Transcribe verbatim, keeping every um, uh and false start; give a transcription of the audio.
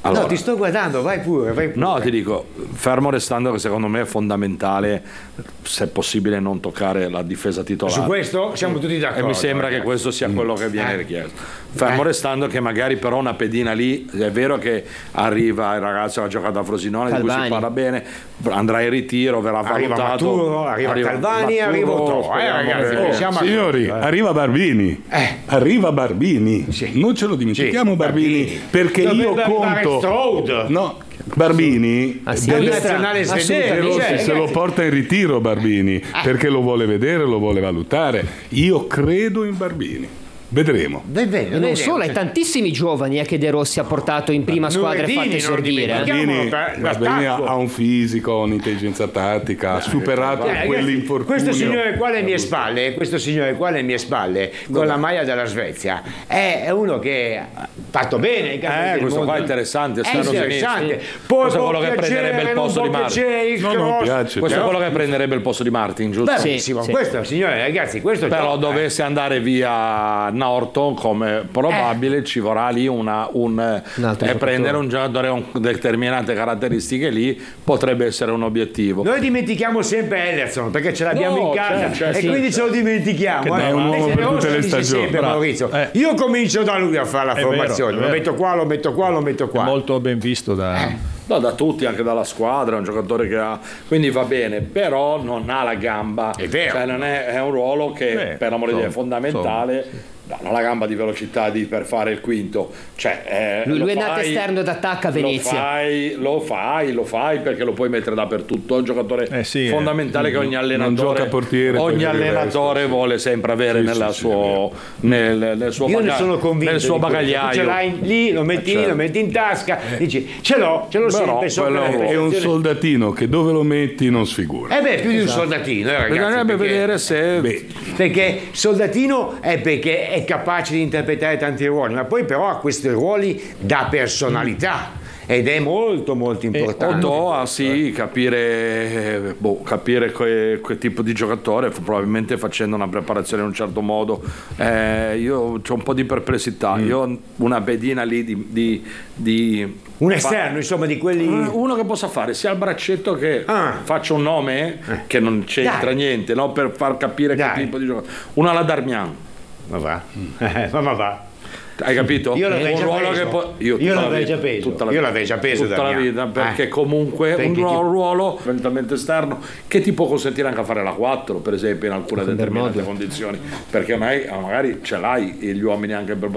Allora, no, ti sto guardando, vai pure, vai pure. No, ti dico, fermo restando che secondo me è fondamentale, se possibile, non toccare la difesa titolare. Su questo siamo tutti d'accordo. E mi sembra ragazzi. che questo sia quello che viene Eh. richiesto. Fermo Eh. restando che magari però una pedina lì, è vero che arriva il ragazzo che ha giocato a Frosinone, di cui Calvani. si parla bene, andrà in ritiro, verrà Arriva valutato. Maturo, arriva Calvani, Maturo, arriva Otto, eh, speriamo ragazzi, che- pensiamo a- Signori, arriva Barbini. Eh. Arriva Barbini. Sì. Non ce lo dimentichiamo Sì, Barbini, Barbini. perché Dovrebbe io arrivare conto. Strode. No, Barbini A deve- Il sinistra, nazionale svedese, assolutamente. cioè, se lo ragazzi. porta in ritiro Barbini, perché lo vuole vedere, lo vuole valutare. Io credo in Barbini. Vedremo. Beh, beh, E non vedi, solo, hai tantissimi giovani eh, che De Rossi ha portato in prima squadra e Nuretini, fatto non esordire. eh. dimentichiamo. Barbini, per- Barbini l'attacco. ha un fisico, un'intelligenza tattica, ha superato Eh, ragazzi, quell'infortunio. questo signore qua alle mie spalle, questo signore qua alle mie spalle, con la maglia della Svezia, è, è uno che ha fatto bene ai campioni Eh, del questo mondo. qua è interessante, È esterno interessante. sinistro. Poi Questo è può quello che piacere, prenderebbe il non posto può di Martin. piacere il No, no, cross. piace. Questo Però- è quello che prenderebbe il posto di Martin, giusto? Beh, Sì, benissimo. sì. Questo, signore, ragazzi, questo Però gioca, eh. dovesse andare via Norton, come probabile, ci vorrà lì una, un, altro eh, giocatore. prendere un giocatore con determinate caratteristiche lì potrebbe essere un obiettivo. Noi dimentichiamo sempre Ederson perché ce l'abbiamo No, in casa certo, certo, e sì, quindi ce lo dimentichiamo. Che eh. è un uomo Invece per Rossi tutte le dice stagioni. sempre, Bravo. Maurizio, Eh. io comincio da lui a fare la È vero, formazione, è lo vero. metto qua, lo metto qua, lo metto qua. Molto ben visto da... No, da tutti, anche dalla squadra, è un giocatore che ha, quindi va bene, però non ha la gamba, È vero. cioè non è, è un ruolo che Beh, per amore di Dio è insomma, fondamentale. Non ha la gamba di velocità di, per fare il quinto, cioè, eh, Lui, lo lui è nato fai- esterno d'attacco a Venezia. Lo fai, lo fai, lo fai perché lo puoi mettere dappertutto. È un giocatore Eh sì, fondamentale eh. che ogni allenatore, gioca portiere, poi ogni per il allenatore resto, sì. vuole sempre avere Sì, nella sì, sì, suo, nel, nel suo Io ne baga- sono convinto. nel suo di questo. Tu bagagliaio. ce l'hai lì, lo metti Eh, lì, certo. lo metti in tasca, dici ce l'ho, ce l'ho Però sempre sopra quello le È un posizioni. soldatino che dove lo metti non sfigura. Eh beh, più di un soldatino, eh, ragazzi. Bisognerebbe perché- vedere se Beh, Perché soldatino è perché è capace di interpretare tanti ruoli, ma poi però ha questi ruoli da personalità ed è molto molto importante. Otto a sì, capire, eh, boh, capire che, che tipo di giocatore, f- probabilmente facendo una preparazione in un certo modo. Eh, io ho un po' di perplessità, io ho una pedina lì di... di, di Un esterno, insomma, di quelli... uno che possa fare sia il braccetto che Ah. faccia un nome che non c'entra Dai. niente, no? Per far capire Dai. che tipo di giocatore. Uno alla Darmian, Ma va, Eh, ma ma va. hai capito? Io l'avrei un già ruolo preso. che può- Io tutta la l'avrei vita, già preso. tutta la Io vita. l'avrei già preso tutta la Darmian. vita, perché Eh. comunque Perché un, ti- ruolo, un ruolo eventualmente esterno che ti può consentire anche a fare la quattro, per esempio, in alcune determinate condizioni, perché magari, magari ce l'hai gli uomini anche per